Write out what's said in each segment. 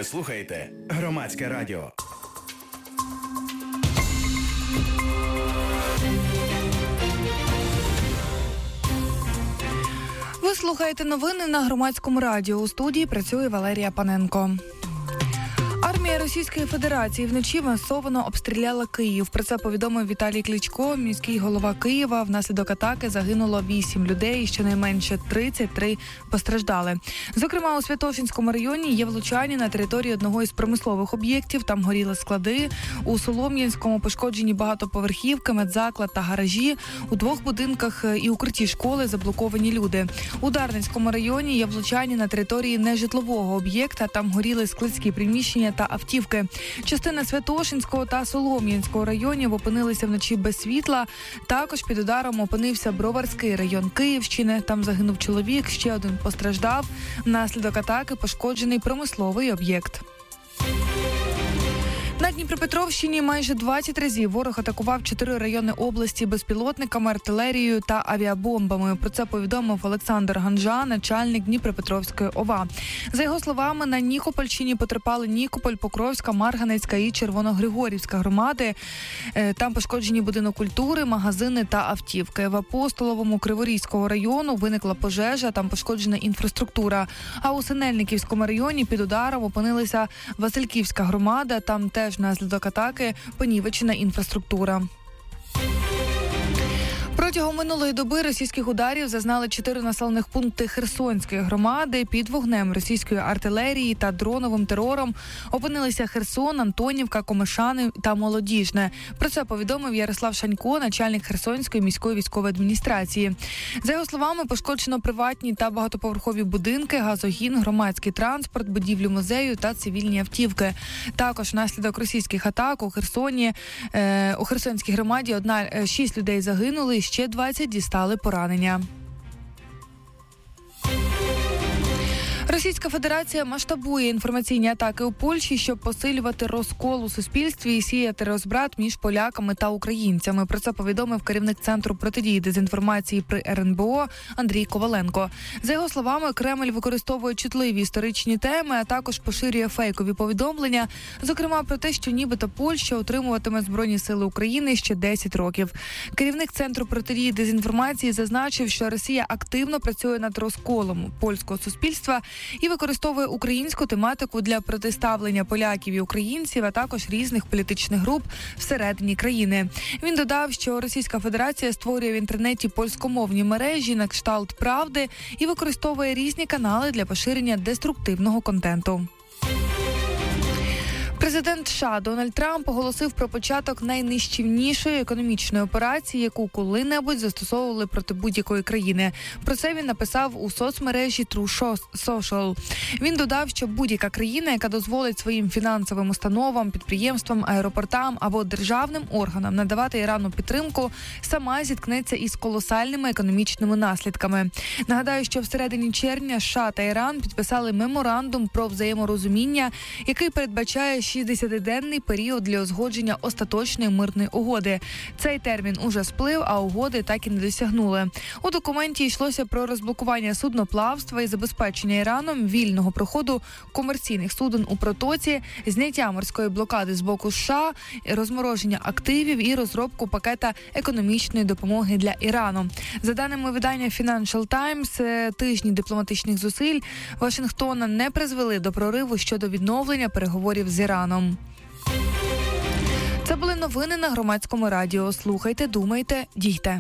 Ви слухаєте Громадське радіо. Ви слухаєте новини на Громадському радіо. У студії працює Валерія Паненко. Армія Російської Федерації вночі масово обстріляла Київ. Про це повідомив Віталій Кличко, міський голова Києва. Внаслідок атаки загинуло 8 людей, щонайменше 33 постраждали. Зокрема, у Святошинському районі є влучання на території одного із промислових об'єктів. Там горіли склади. У Солом'янському пошкоджені багатоповерхівки, медзаклад та гаражі. У 2 будинках і укритті школи заблоковані люди. У Дарницькому районі є влучання на території нежитлового об'єкта. Там горіли складські приміщення та автівки. Частина Святошинського та Солом'янського районів опинилися вночі без світла. Також під ударом опинився Броварський район Київщини. Там загинув чоловік, ще один постраждав. Внаслідок атаки пошкоджений промисловий об'єкт. На Дніпропетровщині майже 20 разів ворог атакував 4 райони області безпілотниками, артилерією та авіабомбами. Про це повідомив Олександр Ганжа, начальник Дніпропетровської ОВА. За його словами, на Нікопольщині потерпали Нікополь, Покровська, Марганецька і Червоногригорівська громади. Там пошкоджені будинок культури, магазини та автівки. В Апостоловому Криворізького району виникла пожежа, там пошкоджена інфраструктура. А у Синельниківському районі під ударом опинилася Васильківська громада, там теж внаслідок атаки понівечена інфраструктура. Протягом минулої доби російських ударів зазнали 4 населених пункти Херсонської громади. Під вогнем російської артилерії та дроновим терором опинилися Херсон, Антонівка, Комишани та Молодіжне. Про це повідомив Ярослав Шанько, начальник Херсонської міської військової адміністрації. За його словами, пошкоджено приватні та багатоповерхові будинки, газогін, громадський транспорт, будівлю музею та цивільні автівки. Також внаслідок російських атак у Херсонській громаді 6 людей загинули, ще 20 дістали поранення. Російська Федерація масштабує інформаційні атаки у Польщі, щоб посилювати розкол у суспільстві і сіяти розбрат між поляками та українцями. Про це повідомив керівник Центру протидії дезінформації при РНБО Андрій Коваленко. За його словами, Кремль використовує чутливі історичні теми, а також поширює фейкові повідомлення, зокрема про те, що нібито Польща утримуватиме Збройні сили України ще 10 років. Керівник Центру протидії дезінформації зазначив, що Росія активно працює над розколом польського суспільства і використовує українську тематику для протиставлення поляків і українців, а також різних політичних груп всередині країни. Він додав, що Російська Федерація створює в інтернеті польськомовні мережі на кшталт «Правди» і використовує різні канали для поширення деструктивного контенту. Президент США Дональд Трамп оголосив про початок найнищівнішої економічної операції, яку коли-небудь застосовували проти будь-якої країни. Про це він написав у соцмережі True Social. Він додав, що будь-яка країна, яка дозволить своїм фінансовим установам, підприємствам, аеропортам або державним органам надавати Ірану підтримку, сама зіткнеться із колосальними економічними наслідками. Нагадаю, що всередині червня США та Іран підписали меморандум про взаєморозуміння, який передбачає 60-денний період для узгодження остаточної мирної угоди. Цей термін уже сплив, а угоди так і не досягнули. У документі йшлося про розблокування судноплавства і забезпечення Іраном вільного проходу комерційних суден у протоці, зняття морської блокади з боку США, розмороження активів і розробку пакета економічної допомоги для Ірану. За даними видання Financial Times, тижні дипломатичних зусиль Вашингтона не призвели до прориву щодо відновлення переговорів з Іраном. Це були новини на Громадському радіо. Слухайте, думайте, дійте.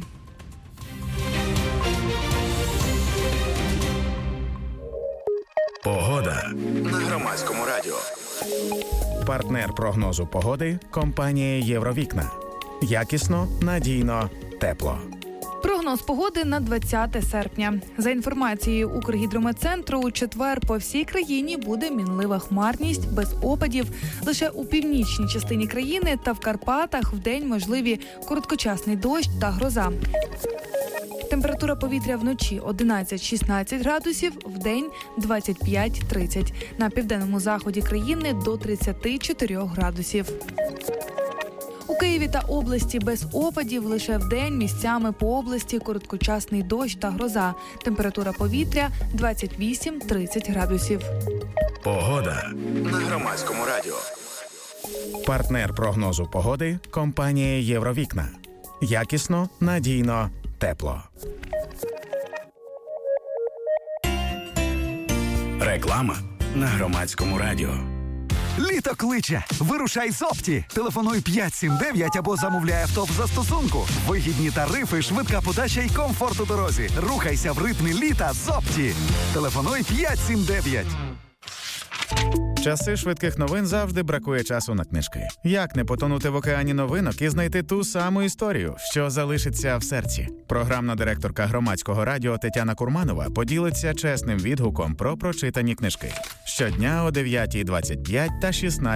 Погода на Громадському радіо. Партнер прогнозу погоди – компанія «Євровікна». Якісно, надійно, тепло. Прогноз погоди на 20 серпня. За інформацією Укргідрометцентру, у четвер по всій країні буде мінлива хмарність, без опадів. Лише у північній частині країни та в Карпатах вдень можливі короткочасний дощ та гроза. Температура повітря вночі 11-16 градусів, вдень 25-30. На південному заході країни до 34 градусів. У Києві та області без опадів, лише вдень місцями по області короткочасний дощ та гроза. Температура повітря 28-30 градусів. Погода на Громадському радіо. Партнер прогнозу погоди – компанія «Євровікна». Якісно, надійно, тепло. Реклама на Громадському радіо. Літо кличе! Вирушай з Опті! Телефонуй 579 або замовляй авто в застосунку. Вигідні тарифи, швидка подача і комфорт у дорозі. Рухайся в ритмі літа з Опті. Телефонуй 579. В часи швидких новин завжди бракує часу на книжки. Як не потонути в океані новинок і знайти ту саму історію, що залишиться в серці? Програмна директорка Громадського радіо Тетяна Курманова поділиться чесним відгуком про прочитані книжки. Щодня о 9:25 та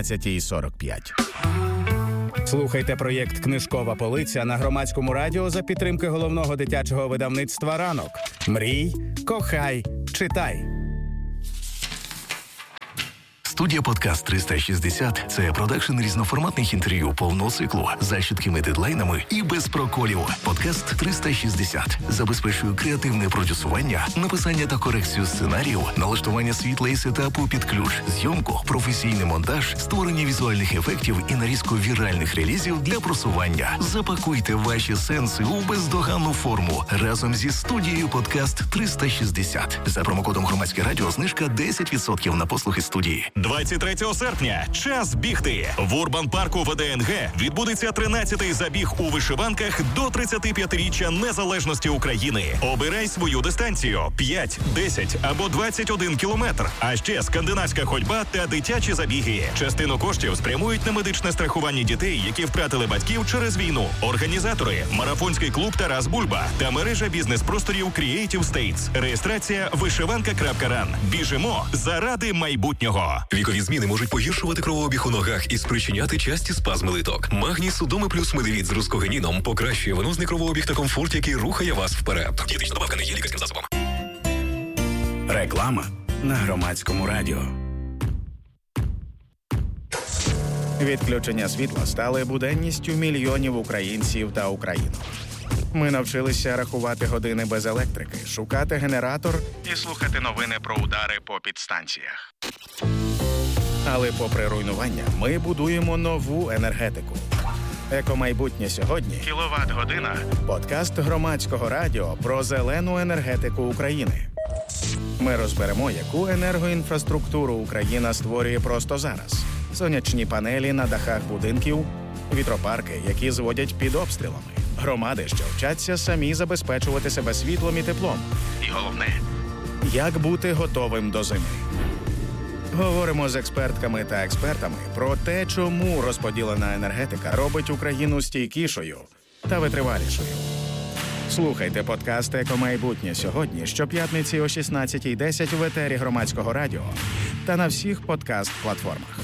16:45. Слухайте проєкт «Книжкова полиця» на Громадському радіо за підтримки головного дитячого видавництва «Ранок». Мрій, кохай, читай. Студія «Подкаст 360» – це продакшн різноформатних інтерв'ю повного циклу за чіткими дедлайнами і без проколів. «Подкаст 360» забезпечує креативне продюсування, написання та корекцію сценаріїв, налаштування світла і сетапу під ключ, зйомку, професійний монтаж, створення візуальних ефектів і нарізку віральних релізів для просування. Запакуйте ваші сенси у бездоганну форму разом зі студією «Подкаст 360». За промокодом «Громадське радіо» знижка 10% на послуги студії. 23 серпня – час бігти. В Урбан-парку ВДНГ відбудеться 13-й забіг у вишиванках до 35-річчя незалежності України. Обирай свою дистанцію – 5, 10 або 21 кілометр. А ще скандинавська ходьба та дитячі забіги. Частину коштів спрямують на медичне страхування дітей, які втратили батьків через війну. Організатори – марафонський клуб «Тарас Бульба» та мережа бізнес-просторів Creative States. Реєстрація вишиванка.ран. Біжимо заради майбутнього. Вікові зміни можуть погіршувати кровообіг у ногах і спричиняти часті спазми литок. Магній Судоми плюс медивіт з рускогеніном покращує венозний кровообіг та комфорт, який рухає вас вперед. Дієтична добавка не є лікарським засобом. Реклама на Громадському радіо. Відключення світла стали буденністю мільйонів українців та українок. Ми навчилися рахувати години без електрики, шукати генератор і слухати новини про удари по підстанціях. Але попри руйнування, ми будуємо нову енергетику. Екомайбутнє сьогодні – кіловат-година. Подкаст Громадського радіо про зелену енергетику України. Ми розберемо, яку енергоінфраструктуру Україна створює просто зараз. Сонячні панелі на дахах будинків, вітропарки, які зводять під обстрілами. Громади, що вчаться самі забезпечувати себе світлом і теплом. І головне – як бути готовим до зими. Говоримо з експертками та експертами про те, чому розподілена енергетика робить Україну стійкішою та витривалішою. Слухайте подкаст «Екомайбутнє сьогодні» щоп'ятниці о 16:10 в етері Громадського радіо та на всіх подкаст-платформах.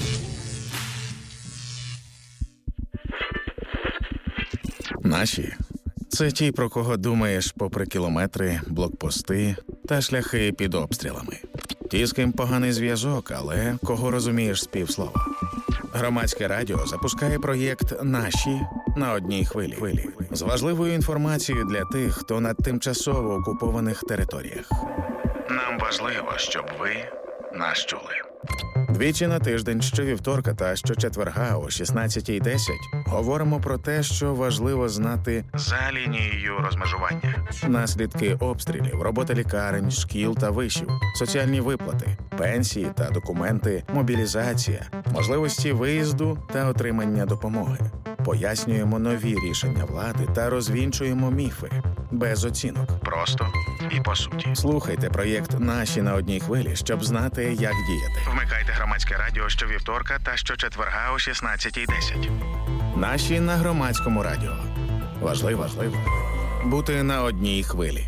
Наші – це ті, про кого думаєш попри кілометри, блокпости та шляхи під обстрілами. Ті, з ким поганий зв'язок, але кого розумієш з півслова. Громадське радіо запускає проєкт «Наші» на одній хвилі. З важливою інформацією для тих, хто на тимчасово окупованих територіях. Нам важливо, щоб ви нас чули. Двічі на тиждень, щовівторка та щочетверга о 16:10 говоримо про те, що важливо знати за лінією розмежування. Наслідки обстрілів, робота лікарень, шкіл та вишів, соціальні виплати, пенсії та документи, мобілізація, можливості виїзду та отримання допомоги. Пояснюємо нові рішення влади та розвінчуємо міфи. Без оцінок. Просто і по суті. Слухайте проєкт «Наші» на одній хвилі, щоб знати, як діяти. Вмикайте Громадське радіо щовівторка та щочетверга о 16:10. «Наші» на Громадському радіо. Важливо бути на одній хвилі.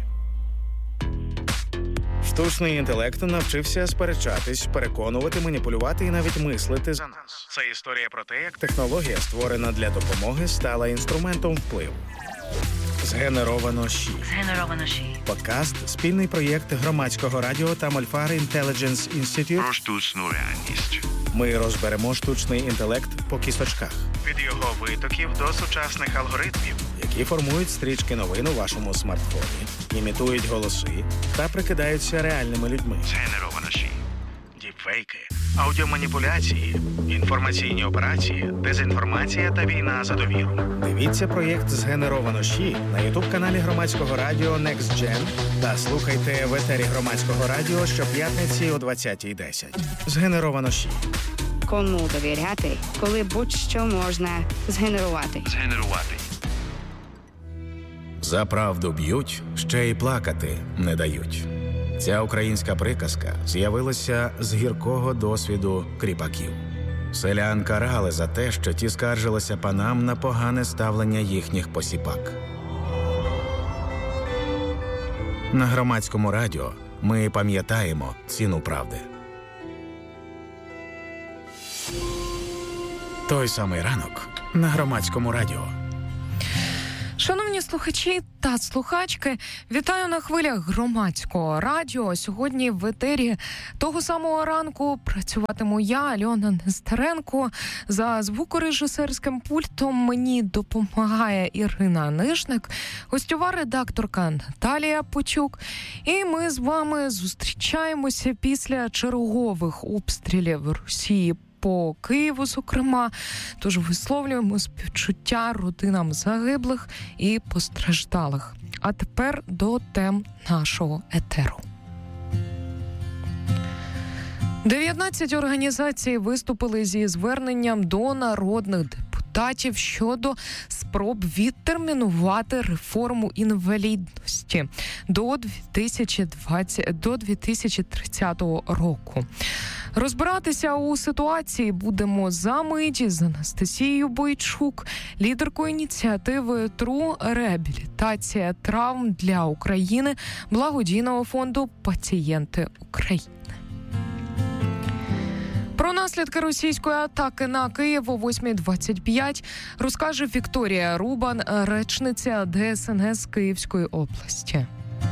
Штучний інтелект навчився сперечатись, переконувати, маніпулювати і навіть мислити за нас. Це історія про те, як технологія, створена для допомоги, стала інструментом впливу. Згенеровано ЩІ. Подкаст – спільний проєкт Громадського радіо та Мольфар Intelligence Institute Про штучну реальність. Ми розберемо штучний інтелект по кісточках. Від його витоків до сучасних алгоритмів, які формують стрічки новин у вашому смартфоні, імітують голоси та прикидаються реальними людьми. Згенеровано ЩІ. Діпфейки, аудіоманіпуляції, інформаційні операції, дезінформація та війна за довіру. Дивіться проєкт «Згенеровано ЩІ» на ютуб-каналі Громадського радіо Next Gen та слухайте в етері Громадського радіо щоп'ятниці о 20:10. «Згенеровано ЩІ». Кому довіряти, коли будь-що можна згенерувати. За правду б'ють, ще й плакати не дають. Ця українська приказка з'явилася з гіркого досвіду кріпаків. Селян карали за те, що ті скаржилися панам на погане ставлення їхніх посіпак. На Громадському радіо ми пам'ятаємо ціну правди. Той самий ранок на Громадському радіо. Шановні слухачі та слухачки, вітаю на хвилях Громадського радіо. Сьогодні в етері того самого ранку працюватиму я, Альона Нестеренко. За звукорежисерським пультом мені допомагає Ірина Нишник, гостьова редакторка Наталія Почук. І ми з вами зустрічаємося після чергових обстрілів Росії по Києву, зокрема. Тож висловлюємо співчуття родинам загиблих і постраждалих. А тепер до тем нашого етеру. 19 організацій виступили зі зверненням до народних депутатів щодо спроб відтермінувати реформу інвалідності до 2030 року. Розбиратися у ситуації будемо за мить з Анастасією Бойчук, лідеркою ініціативи ТРУ «Реабілітація травм для України» благодійного фонду «Пацієнти України». Про наслідки російської атаки на Київ о 8:25 розкаже Вікторія Рубан, речниця ДСНС Київської області.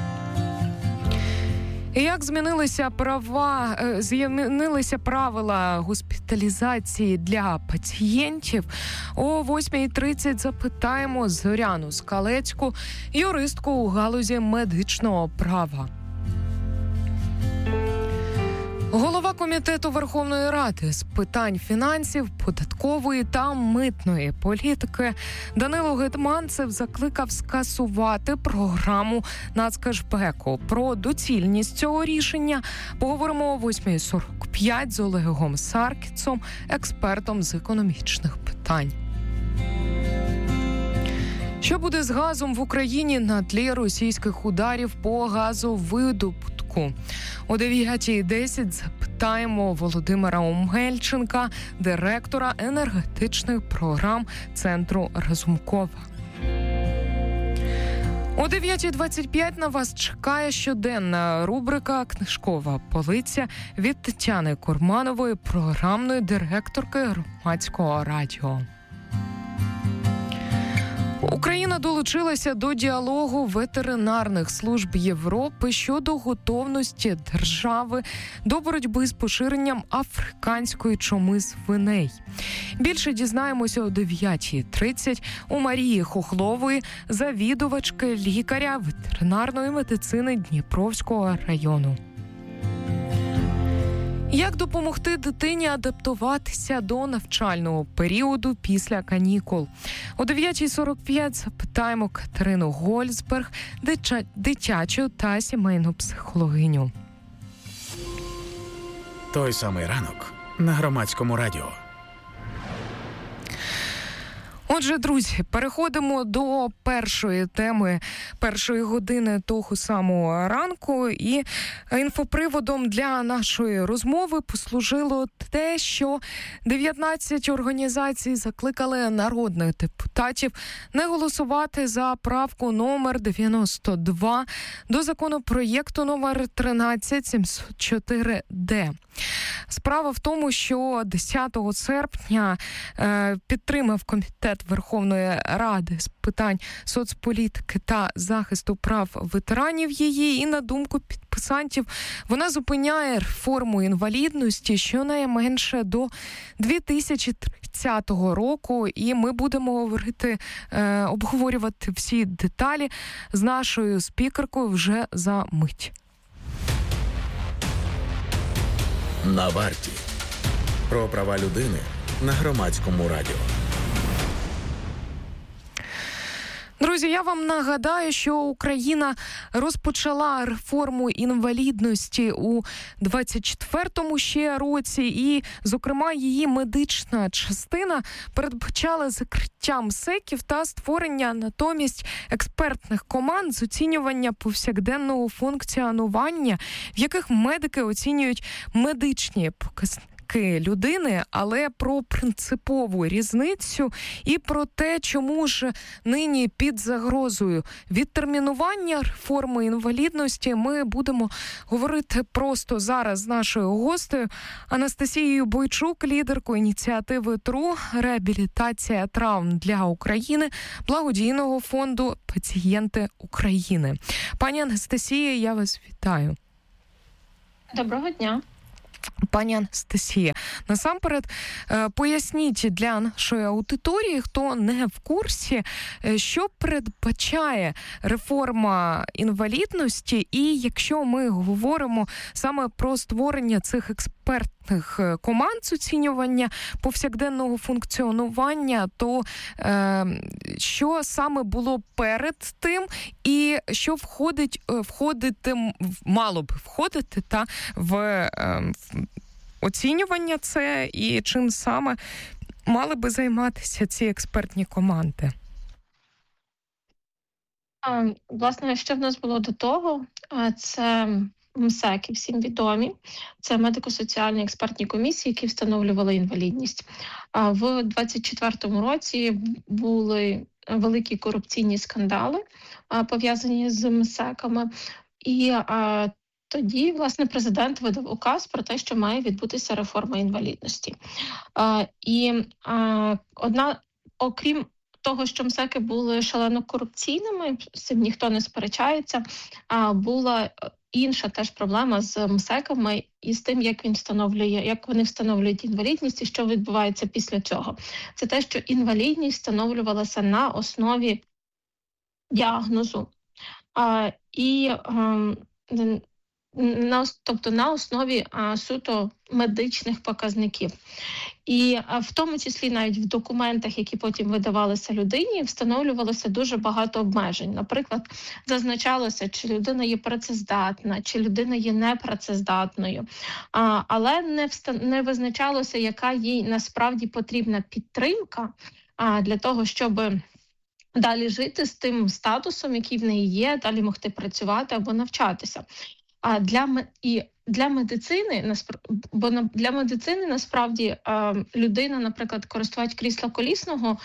І як змінилися правила госпіталізації для пацієнтів, о 8:30 запитаємо Зоряну Скалецьку, юристку у галузі медичного права. Голова Комітету Верховної Ради з питань фінансів, податкової та митної політики Данило Гетманцев закликав скасувати програму нацкешбеку. Про доцільність цього рішення поговоримо о 8:45 з Олегом Саркісом, експертом з економічних питань. Що буде з газом в Україні на тлі російських ударів по газовидобутку? О 9:10 запитаємо Володимира Омельченка, директора енергетичних програм Центру Разумкова. О 9:25 на вас чекає щоденна рубрика «Книжкова полиця» від Тетяни Курманової, програмної директорки Громадського радіо. Україна долучилася до діалогу ветеринарних служб Європи щодо готовності держави до боротьби з поширенням африканської чуми свиней. Більше дізнаємося о 9:30 у Марії Хохлової, завідувачки лікаря ветеринарної медицини Дніпровського району. Як допомогти дитині адаптуватися до навчального періоду після канікул? О 9:45 запитаємо Катерину Гольцберг, дитячу та сімейну психологиню. Той самий ранок на Громадському радіо. Отже, друзі, переходимо до першої теми першої години того самого ранку. І інфоприводом для нашої розмови послужило те, що 19 організацій закликали народних депутатів не голосувати за правку номер 92 до законопроєкту номер 13704-Д. Справа в тому, що 10 серпня підтримав Комітет Верховної Ради з питань соцполітики та захисту прав ветеранів її, і на думку підписантів вона зупиняє реформу інвалідності щонайменше до 2030 року, і ми будемо обговорювати всі деталі з нашою спікеркою вже за мить. На варті Про права людини на Громадському радіо. Друзі, я вам нагадаю, що Україна розпочала реформу інвалідності у 24-му ще році, і, зокрема, її медична частина передбачала закриття МСЕКів та створення натомість експертних команд з оцінювання повсякденного функціонування, в яких медики оцінюють медичні показники людини, але про принципову різницю і про те, чому ж нині під загрозою відтермінування реформи інвалідності ми будемо говорити просто зараз з нашою гостею Анастасією Бойчук, лідеркою ініціативи ТРУ «Реабілітація травм для України» благодійного фонду «Пацієнти України». Пані Анастасія, я вас вітаю. Доброго дня. Пані Анастасія, насамперед поясніть для нашої аудиторії, хто не в курсі, що передбачає реформа інвалідності, і якщо ми говоримо саме про створення цих експертних команд з оцінювання повсякденного функціонування, то що саме було перед тим і що мало б входити в оцінювання це, і чим саме мали би займатися ці експертні команди? Власне, що в нас було до того, це МСЕКи, всім відомі. Це медико-соціальні експертні комісії, які встановлювали інвалідність. В 24-му році були великі корупційні скандали, пов'язані з МСЕКами. І тоді, власне, президент видав указ про те, що має відбутися реформа інвалідності. Окрім того, що МСЕКи були шалено корупційними, з цим ніхто не сперечається, була інша теж проблема з МСЕКами і з тим, як вони встановлюють інвалідність і що відбувається після цього. Це те, що інвалідність встановлювалася на основі діагнозу. Тобто на основі суто медичних показників. І в тому числі навіть в документах, які потім видавалися людині, встановлювалося дуже багато обмежень. Наприклад, зазначалося, чи людина є працездатна, чи людина є непрацездатною. Але не визначалося, яка їй насправді потрібна підтримка для того, щоб далі жити з тим статусом, який в неї є, далі могти працювати або навчатися. Для медицини, насправді, людина, наприклад, користувач крісла колісного,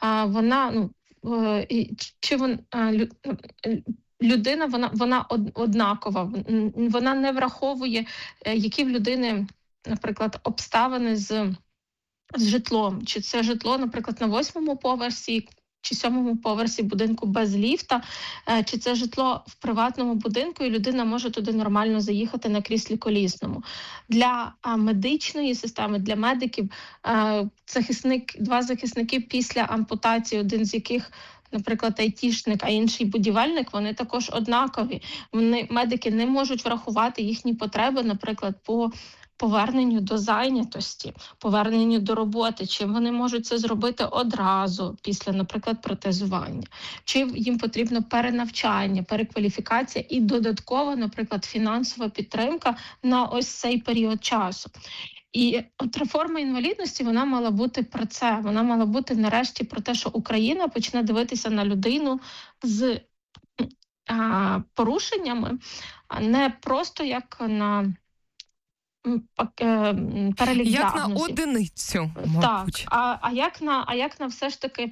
людина однакова. Вона не враховує, які в людини, наприклад, обставини з житлом. Чи це житло, наприклад, на 8-му поверсі, чи 7-му поверсі будинку без ліфта, чи це житло в приватному будинку, і людина може туди нормально заїхати на кріслі колісному. Для медичної системи, для медиків, два захисники після ампутації, один з яких, наприклад, айтішник, а інший будівельник, вони також однакові. Медики не можуть врахувати їхні потреби, наприклад, по поверненню до зайнятості, поверненню до роботи, чи вони можуть це зробити одразу після, наприклад, протезування, чи їм потрібно перенавчання, перекваліфікація і додаткова, наприклад, фінансова підтримка на ось цей період часу. І от реформа інвалідності, вона мала бути про це, вона мала бути нарешті про те, що Україна почне дивитися на людину з порушеннями, а не просто як на перелік як діагнозів. На одиницю, мабуть. Так, як на все ж таки,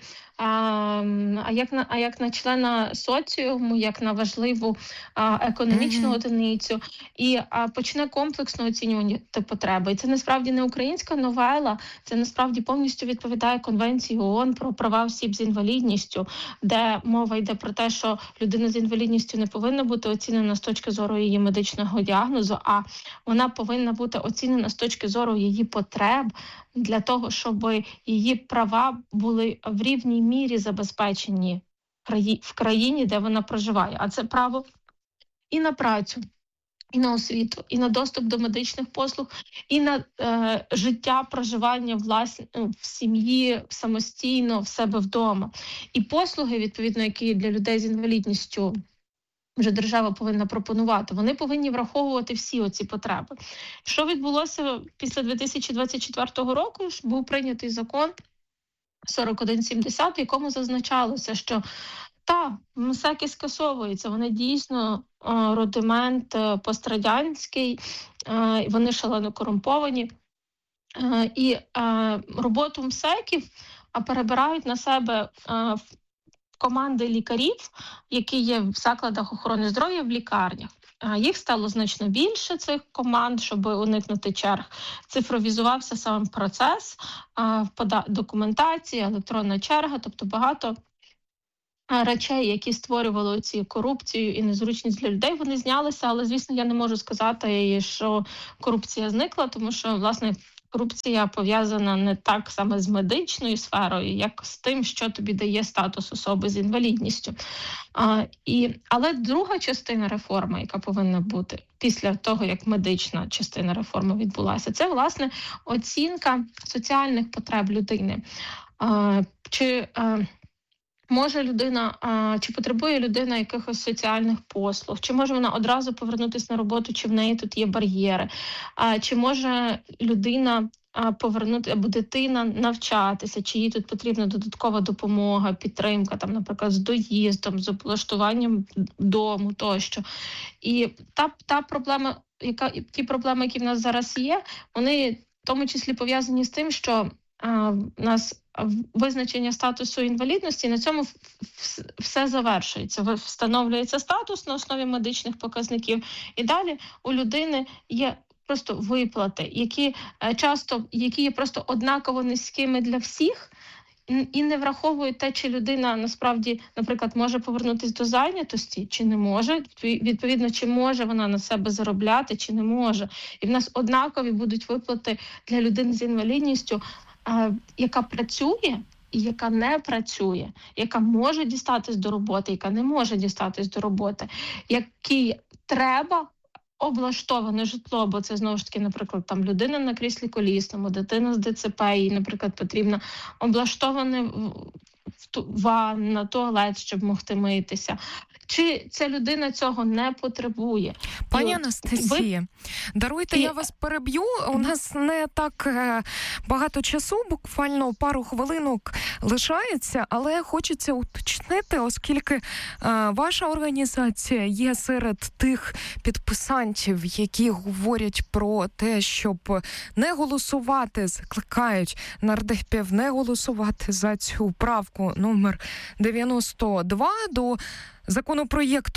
як на члена соціуму, як на важливу економічну одиницю, і почне комплексно оцінювати потреби. І це насправді не українська новела, це насправді повністю відповідає Конвенції ООН про права осіб з інвалідністю, де мова йде про те, що людина з інвалідністю не повинна бути оцінена з точки зору її медичного діагнозу, а вона повинна бути оцінена з точки зору її потреб для того, щоб її права були в рівній мірі забезпечені в країні, де вона проживає. А це право і на працю, і на освіту, і на доступ до медичних послуг, і на життя, проживання в сім'ї, самостійно, в себе вдома. І послуги, відповідно, які для людей з інвалідністю вже держава повинна пропонувати, вони повинні враховувати всі оці потреби. Що відбулося після 2024 року? Був прийнятий закон 4170, в якому зазначалося, що МСЕКи скасовуються, вони дійсно рудимент пострадянський, вони шалено корумповані. І роботу МСЕКів перебирають на себе команди лікарів, які є в закладах охорони здоров'я, в лікарнях. Їх стало значно більше, цих команд, щоб уникнути черг. Цифровізувався сам процес, документація, електронна черга, тобто багато речей, які створювали ці корупцію і незручність для людей, вони знялися, але, звісно, я не можу сказати, що корупція зникла, тому що, власне, корупція пов'язана не так саме з медичною сферою, як з тим, що тобі дає статус особи з інвалідністю. Але друга частина реформи, яка повинна бути після того, як медична частина реформи відбулася, це, власне, оцінка соціальних потреб людини. Чи може людина, чи потребує людина якихось соціальних послуг, чи може вона одразу повернутися на роботу, чи в неї тут є бар'єри, чи може людина повернути або дитина навчатися, чи їй тут потрібна додаткова допомога, підтримка, там, наприклад, з доїздом, з облаштуванням дому тощо. І та проблема, ті проблеми, які в нас зараз є, вони в тому числі пов'язані з тим, що у нас визначення статусу інвалідності, на цьому все завершується. Встановлюється статус на основі медичних показників, і далі у людини є просто виплати, які є просто однаково низькими для всіх, і не враховують те, чи людина насправді, наприклад, може повернутися до зайнятості, чи не може, відповідно, чи може вона на себе заробляти, чи не може. І в нас однакові будуть виплати для людини з інвалідністю, яка працює і яка не працює, яка може дістатись до роботи, яка не може дістатись до роботи, якій треба облаштоване житло, бо це, знову ж таки, наприклад, там людина на кріслі колісному, дитина з ДЦП, їй, наприклад, потрібно облаштоване ванна, туалет, щоб могти митися. Чи ця людина цього не потребує? Пані Анастасія, даруйте, я вас переб'ю. У нас не так багато часу, буквально пару хвилинок лишається, але хочеться уточнити, оскільки ваша організація є серед тих підписантів, які говорять про те, щоб не голосувати, закликають нардепів не голосувати за цю правку номер 92 до законопроєкту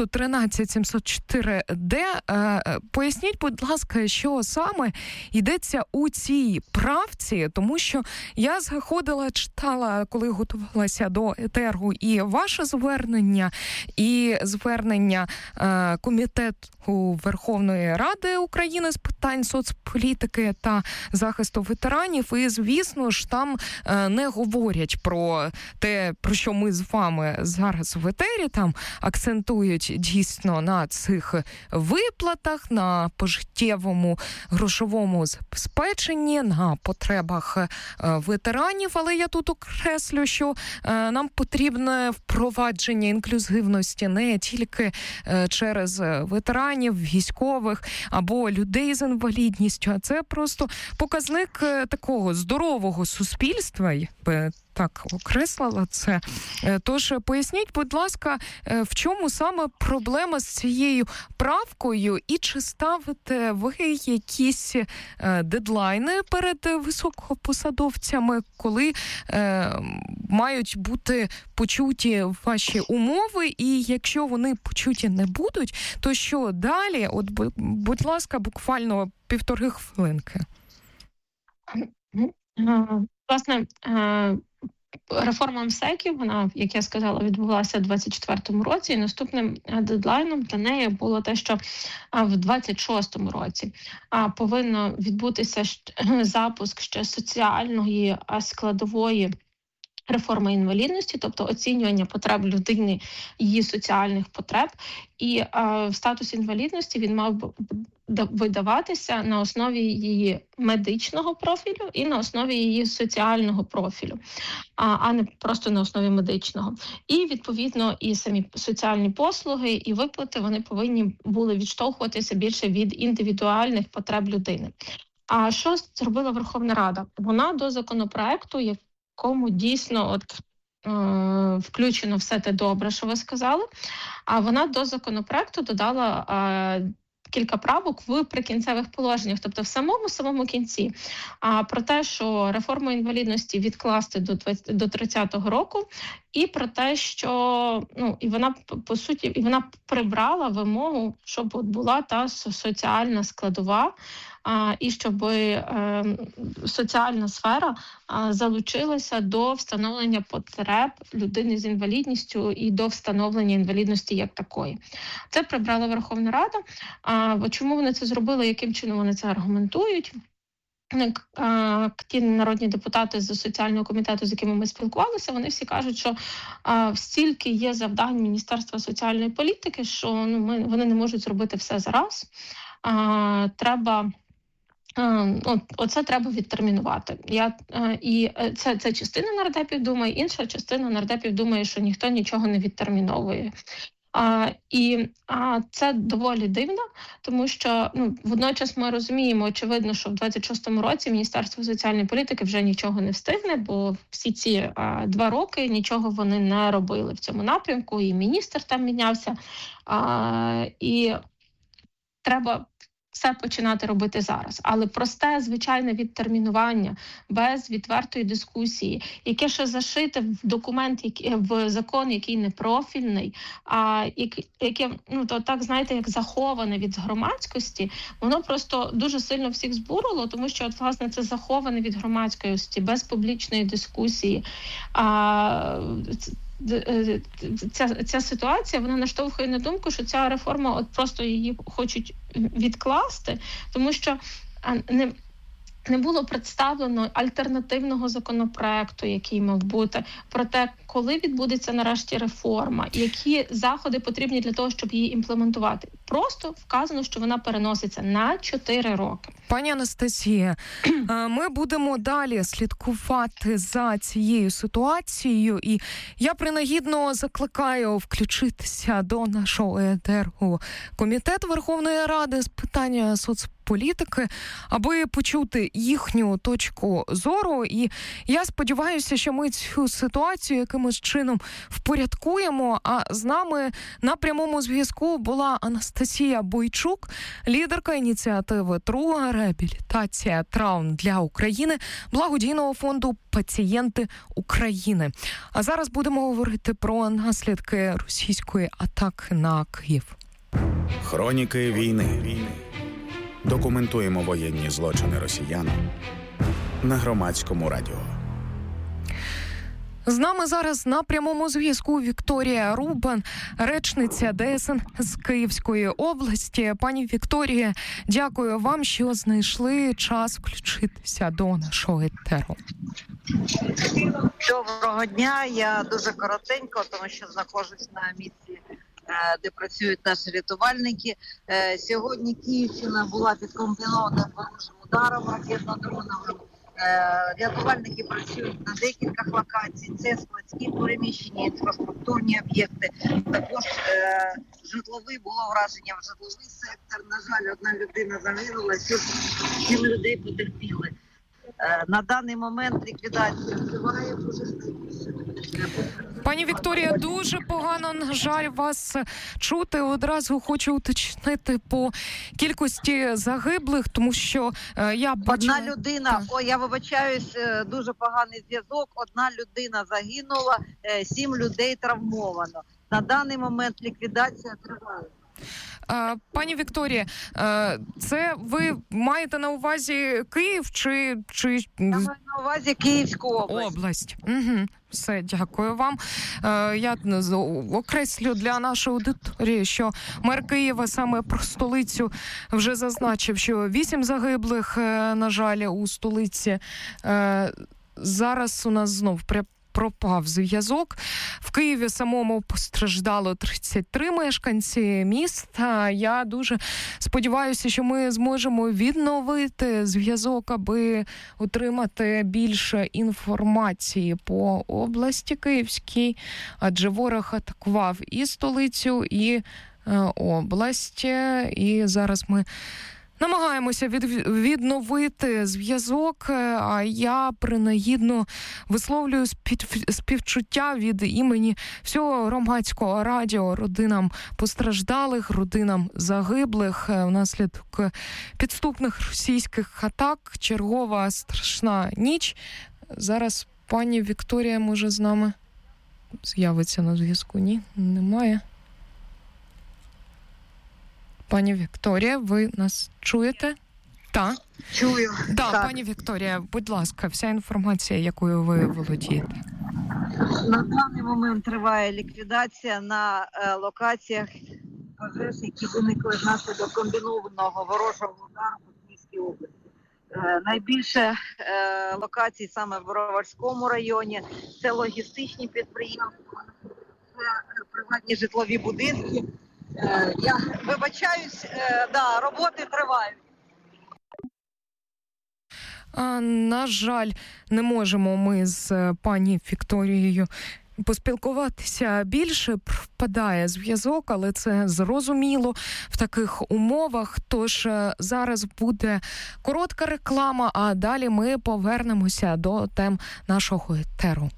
13704-Д. Поясніть, будь ласка, що саме йдеться у цій правці, тому що я заходила, читала, коли готувалася до етеру, і ваше звернення, і звернення Комітету Верховної Ради України з питань соцполітики та захисту ветеранів, і, звісно ж, там не говорять про те, про що ми з вами зараз в етері, там акцентують дійсно на цих виплатах, на пожиттєвому грошовому забезпеченні, на потребах ветеранів. Але я тут окреслю, що нам потрібне впровадження інклюзивності не тільки через ветеранів, військових або людей з інвалідністю, а це просто показник такого здорового суспільства, якби так окреслила це. Тож поясніть, будь ласка, в чому саме проблема з цією правкою, і чи ставите ви якісь дедлайни перед високопосадовцями, коли мають бути почуті ваші умови, і якщо вони почуті не будуть, то що далі? От, будь ласка, буквально 1,5 хвилинки. Власне, реформа МСЕКів, вона, як я сказала, відбулася у 2024 році, і наступним дедлайном для неї було те, що в 2026 році повинно відбутися запуск ще соціальної складової реформа інвалідності, тобто оцінювання потреб людини, її соціальних потреб. І статус інвалідності він мав видаватися на основі її медичного профілю і на основі її соціального профілю, а не просто на основі медичного. І, відповідно, і самі соціальні послуги, і виплати, вони повинні були відштовхуватися більше від індивідуальних потреб людини. А що зробила Верховна Рада? Вона до законопроекту, якому дійсно включено все те добре, що ви сказали, а вона до законопроекту додала кілька правок в прикінцевих положеннях, тобто в самому кінці, про те, що реформу інвалідності відкласти до 30-го року, і про те, що і вона по суті вона прибрала вимогу, щоб була та соціальна складова, і щоб соціальна сфера залучилася до встановлення потреб людини з інвалідністю і до встановлення інвалідності як такої. Це прибрала Верховна Рада. Чому вони це зробили, яким чином вони це аргументують? Ті народні депутати з соціального комітету, з якими ми спілкувалися, вони всі кажуть, що стільки є завдань Міністерства соціальної політики, що вони не можуть зробити все зараз. Оце треба відтермінувати. І це частина нардепів думає, інша частина нардепів думає, що ніхто нічого не відтерміновує. І це доволі дивно, тому що водночас ми розуміємо, очевидно, що в 26-му році Міністерство соціальної політики вже нічого не встигне, бо всі ці 2 роки нічого вони не робили в цьому напрямку, і міністр там мінявся, і треба все починати робити зараз. Але просте, звичайне відтермінування, без відвертої дискусії, яке ще зашите в документ, в закон, який не профільний, яке, так, знаєте, як заховане від громадськості, воно просто дуже сильно всіх збурило, тому що, власне, це заховане від громадськості, без публічної дискусії. Ця ситуація, вона наштовхує на думку, що ця реформа просто її хочуть відкласти, тому що не було представлено альтернативного законопроекту, який мав бути, про те, коли відбудеться нарешті реформа, які заходи потрібні для того, щоб її імплементувати. Просто вказано, що вона переноситься на 4 роки. Пані Анастасія, ми будемо далі слідкувати за цією ситуацією, і я принагідно закликаю включитися до нашого етеру Комітету Верховної Ради з питання соцполітики, аби почути їхню точку зору. І я сподіваюся, що ми цю ситуацію якимось чином впорядкуємо. А з нами на прямому зв'язку була Анастасія Бойчук, лідерка ініціативи «Труа. Реабілітація травм для України» благодійного фонду «Пацієнти України». А зараз будемо говорити про наслідки російської атаки на Київ. Хроніки війни. Документуємо воєнні злочини росіян на Громадському радіо. З нами зараз на прямому зв'язку Вікторія Рубан, речниця ДСНС з Київської області. Пані Вікторія, дякую вам, що знайшли час включитися до нашого етеру. Доброго дня, я дуже коротенько, тому що знаходжусь на місці, де працюють наші рятувальники. Сьогодні Київщина була підкомпінована ворожим ударом ракетно-дроновим. Рятувальники працюють на декількох локацій. Це складські переміщення, інфраструктурні об'єкти. Також житловий, було враження в житловий сектор. На жаль, 1 людина загинула, 7 людей потерпіли. На даний момент ліквідація триває дуже Пані Вікторія, дуже погано, на жаль, вас чути. Одразу хочу уточнити по кількості загиблих, тому що я бачила... 1 людина, я вибачаюсь, дуже поганий зв'язок, 1 людина загинула, 7 людей травмовано. На даний момент ліквідація триває. Пані Вікторія, це ви маєте на увазі Київ чи... Я маю на увазі Київську область. Угу. Все, дякую вам. Я окреслю для нашої аудиторії, що мер Києва саме про столицю вже зазначив, що 8 загиблих, на жаль, у столиці. Зараз у нас знов пропав зв'язок. В Києві самому постраждало 33 мешканці міста. Я дуже сподіваюся, що ми зможемо відновити зв'язок, аби отримати більше інформації по області Київській, адже ворог атакував і столицю, і область. І зараз ми намагаємося відновити зв'язок, а я принагідно висловлюю співчуття від імені всього громадського радіо родинам постраждалих, родинам загиблих внаслідок підступних російських атак. Чергова страшна ніч. Зараз пані Вікторія, може, з нами з'явиться на зв'язку? Ні, немає. Пані Вікторія, ви нас чуєте? Так. Чую. Да, так. Пані Вікторія, будь ласка, вся інформація, якою ви володієте. На даний момент триває ліквідація на локаціях пожеж, які виникли внаслідок комбінованого ворожого удару по Київській області. Найбільше локацій саме в Броварському районі. Це логістичні підприємства, це приватні житлові будинки. Я вибачаюсь, роботи тривають. На жаль, не можемо ми з пані Вікторією поспілкуватися більше. Впадає зв'язок, але це зрозуміло в таких умовах. Тож зараз буде коротка реклама, а далі ми повернемося до тем нашого етеру.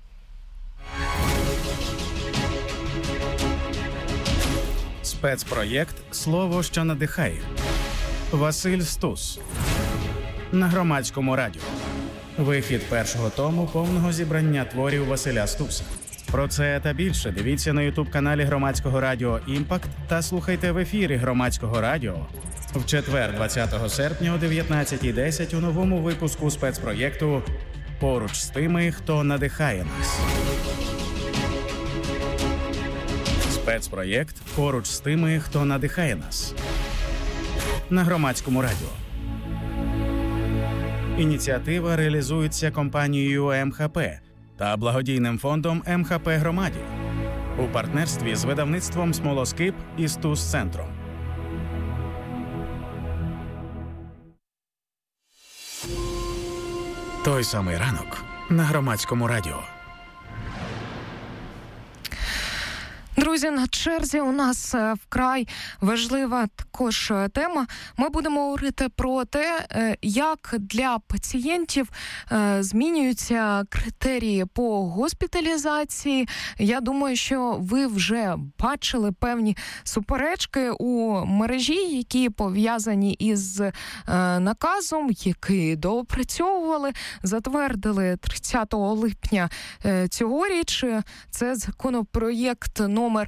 Спецпроєкт «Слово, що надихає». Василь Стус. На Громадському радіо. Вихід першого тому повного зібрання творів Василя Стуса. Про це та більше дивіться на ютуб-каналі Громадського радіо «Імпакт» та слухайте в ефірі Громадського радіо в четвер, 20 серпня о 19:10 у новому випуску спецпроєкту «Поруч з тими, хто надихає нас». Спецпроєкт «Поруч з тими, хто надихає нас» на Громадському радіо. Ініціатива реалізується компанією МХП та благодійним фондом МХП Громаді у партнерстві з видавництвом «Смолоскип» і Стус-центром. Той самий ранок на Громадському радіо. Друзі, на черзі у нас вкрай важлива також тема. Ми будемо говорити про те, як для пацієнтів змінюються критерії по госпіталізації. Я думаю, що ви вже бачили певні суперечки у мережі, які пов'язані із наказом, який доопрацьовували, затвердили 30 липня цьогоріч. Це законопроєкт номер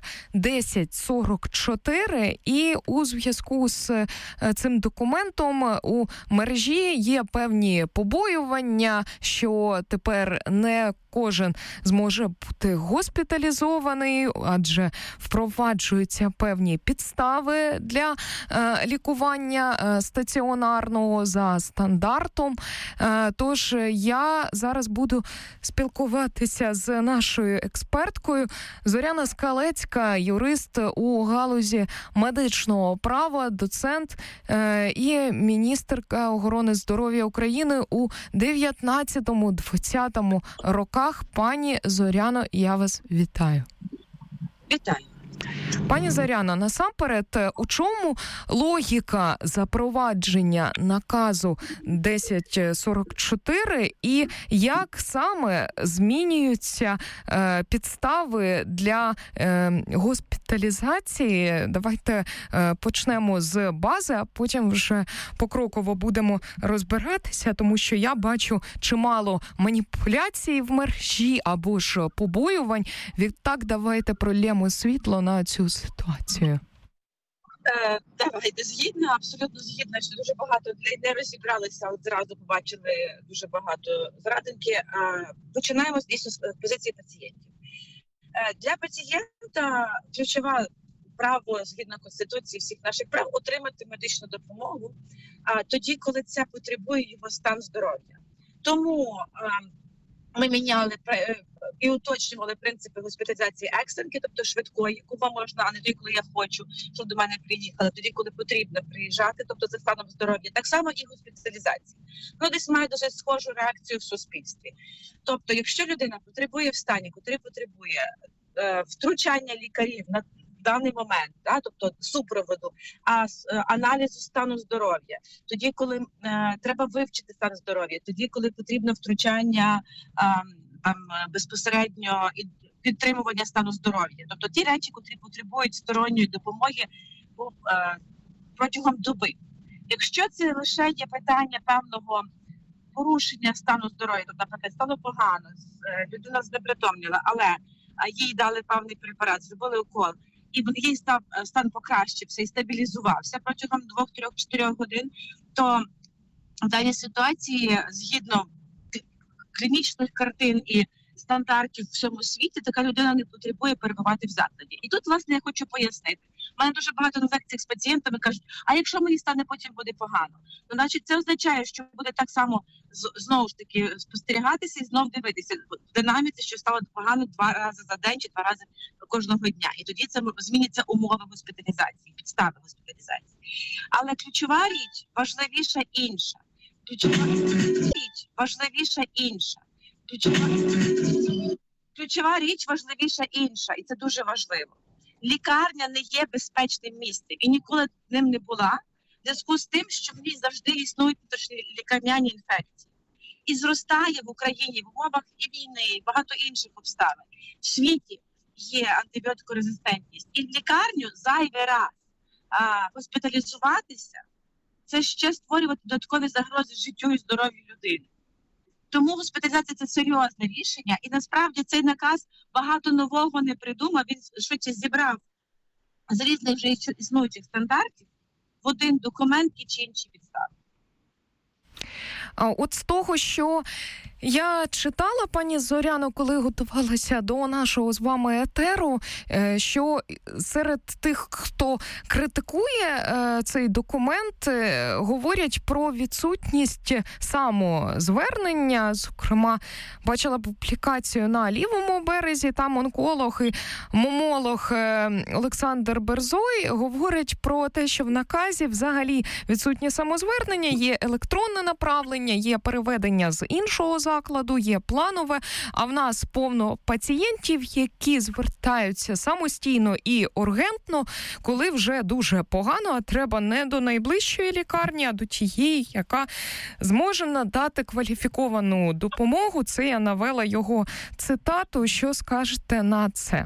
1044, і у зв'язку з цим документом у мережі є певні побоювання, що тепер не кожен зможе бути госпіталізований, адже впроваджуються певні підстави для лікування стаціонарного за стандартом. Тож я зараз буду спілкуватися з нашою експерткою. Зоряна Скалецька, юрист у галузі медичного права, доцент і міністерка охорони здоров'я України у 19-20 роках. Пані Зоряно, я вас вітаю. Вітаю. Пані Зоряно, насамперед, у чому логіка запровадження наказу 1044 і як саме змінюються підстави для госпіталізації? Давайте почнемо з бази, а потім вже покроково будемо розбиратися, тому що я бачу чимало маніпуляцій в мережі або ж побоювань. Відтак давайте прольємо світло на цю ситуацію. Давайте, згідно, абсолютно згідно, що дуже багато людей не розібралися, от зразу побачили дуже багато зрадинки. Починаємо дійсно з позиції пацієнтів. Для пацієнта ключове право, згідно Конституції, всіх наших прав, отримати медичну допомогу тоді, коли це потребує його стан здоров'я. Тому Ми міняли і уточнювали принципи госпіталізації екстренки, тобто швидкої, яку можна, а не тоді, коли я хочу, щоб до мене приїхали, тоді, коли потрібно приїжджати, тобто за станом здоров'я. Так само і госпіталізація. Ну, десь має досить схожу реакцію в суспільстві. Тобто, якщо людина потребує в стані, котрий потребує втручання лікарів на даний момент, тобто супроводу, аналізу стану здоров'я, тоді, коли треба вивчити стан здоров'я, тоді, коли потрібно втручання безпосередньо і підтримування стану здоров'я. Тобто ті речі, які потребують сторонньої допомоги протягом доби. Якщо це лише є питання певного порушення стану здоров'я, тобто, наприклад, стану погано, людина знепритомніла, але їй дали певний препарат, зробили укол, і їй стан покращився і стабілізувався протягом 2-3-4 годин, то в даній ситуації, згідно клінічних картин і стандартів в всьому світі, така людина не потребує перебувати в закладі. І тут, власне, я хочу пояснити. У мене дуже багато на лекціях з пацієнтами кажуть, а якщо мені стане потім буде погано? Ну, значить, це означає, що буде так само, знову ж таки, спостерігатися і знов дивитися в динаміці, що стало погано 2 рази за день чи 2 рази кожного дня. І тоді це зміняться умови госпіталізації, підстави госпіталізації. Але ключова річ важливіша інша. Ключова річ важливіша інша, і це дуже важливо. Лікарня не є безпечним місцем і ніколи ним не була, в зв'язку з тим, що в ній завжди існують лікарняні інфекції. І зростає в Україні в умовах і війни, і багато інших обставин. В світі є антибіотикорезистентність. І в лікарню зайвий раз госпіталізуватися – це ще створювати додаткові загрози життю і здоров'ю людини. Тому госпіталізація – це серйозне рішення, і насправді цей наказ багато нового не придумав, він швидше зібрав з різних вже існуючих стандартів в один документ і чи інші підстави. От з того, що я читала, пані Зоряно, коли готувалася до нашого з вами етеру, що серед тих, хто критикує цей документ, говорять про відсутність самозвернення. Зокрема, бачила публікацію на лівому березі, там онколог і мамолог Олександр Берзой говорить про те, що в наказі взагалі відсутнє самозвернення, є електронне направлення, є переведення з іншого закладу, є планове, а в нас повно пацієнтів, які звертаються самостійно і ургентно, коли вже дуже погано, а треба не до найближчої лікарні, а до тієї, яка зможе надати кваліфіковану допомогу. Це я навела його цитату. Що скажете на це?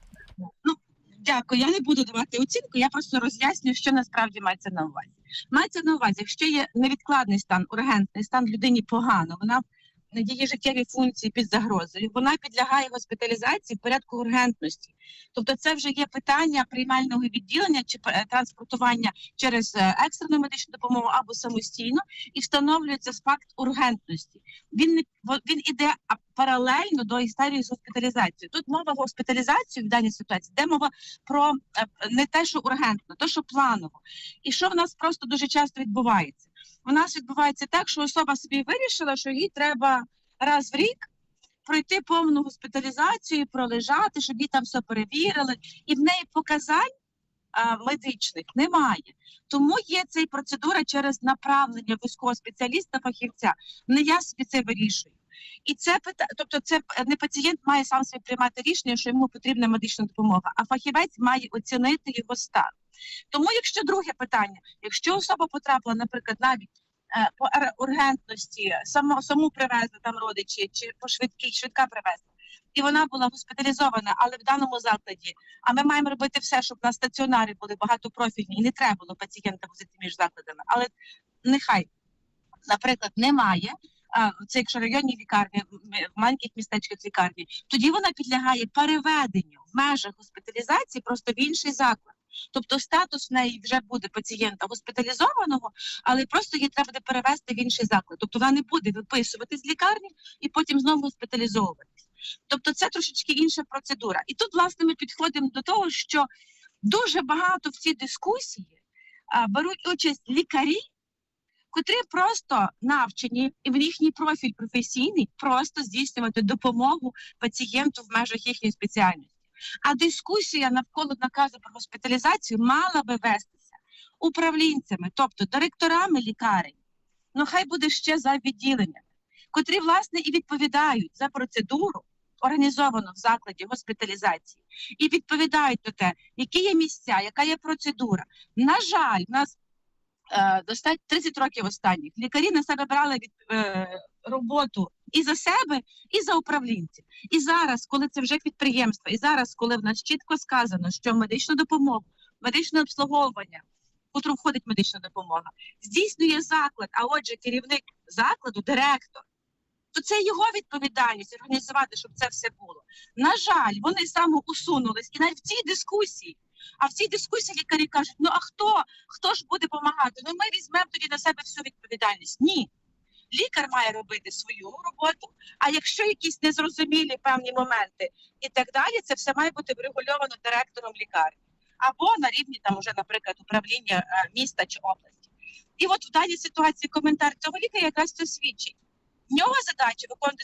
Дякую. Я не буду давати оцінку, я просто роз'яснюю, що насправді мається на увазі. Мається на увазі, якщо є невідкладний стан, ургентний стан, людині погано, вона її життєві функції під загрозою, вона підлягає госпіталізації в порядку ургентності. Тобто це вже є питання приймального відділення чи транспортування через екстрену медичну допомогу або самостійно, і встановлюється факт ургентності. Він іде паралельно до історії з госпіталізацією. Тут мова госпіталізацію в даній ситуації, де мова про не те, що ургентно, то, що планово. І що в нас просто дуже часто відбувається? У нас відбувається так, що особа собі вирішила, що їй треба раз в рік пройти повну госпіталізацію, пролежати, щоб їй там все перевірили. І в неї показань медичних немає. Тому є ця процедура через направлення вузького спеціаліста, фахівця. Не я собі це вирішую. І це тобто це не пацієнт має сам собі приймати рішення, що йому потрібна медична допомога, а фахівець має оцінити його стан. Тому, якщо друге питання, якщо особа потрапила, наприклад, навіть по ургентності, саму привезли там родичі, чи по швидка привезла, і вона була госпіталізована, але в даному закладі, а ми маємо робити все, щоб на стаціонарі були багатопрофільні, і не треба було пацієнта возити між закладами, але нехай, наприклад, немає, це якщо районні лікарні, в маленьких містечках лікарні, тоді вона підлягає переведенню в межах госпіталізації просто в інший заклад. Тобто статус в неї вже буде пацієнта госпіталізованого, але просто її треба буде перевести в інший заклад. Тобто вона не буде виписувати з лікарні і потім знову госпіталізовуватись. Тобто це трошечки інша процедура. І тут, власне, ми підходимо до того, що дуже багато в цій дискусії беруть участь лікарі, котрі просто навчені, і в їхній профіль професійний просто здійснювати допомогу пацієнту в межах їхньої спеціальності. А дискусія навколо наказу про госпіталізацію мала би вестися управлінцями, тобто директорами лікарень, хай буде ще за відділеннями, котрі, власне, і відповідають за процедуру, організовано в закладі госпіталізації, і відповідають до те, які є місця, яка є процедура. На жаль, в нас достатньо 30 років останніх лікарі на себе брали роботу і за себе, і за управлінців. І зараз, коли це вже підприємство, і зараз, коли в нас чітко сказано, що медичну допомогу, медичне обслуговування, в котру входить медична допомога, здійснює заклад, а отже керівник закладу, директор, то це його відповідальність організувати, щоб це все було. На жаль, вони самоусунулись і навіть в цій дискусії. А в цій дискусії лікарі кажуть, а хто ж буде допомагати? Ми візьмемо тоді на себе всю відповідальність. Ні. Лікар має робити свою роботу, а якщо якісь незрозумілі певні моменти і так далі, це все має бути врегульовано директором лікарні. Або на рівні, уже, наприклад, управління міста чи області. І от в даній ситуації коментар цього лікаря якраз це свідчить. В нього задача виконувати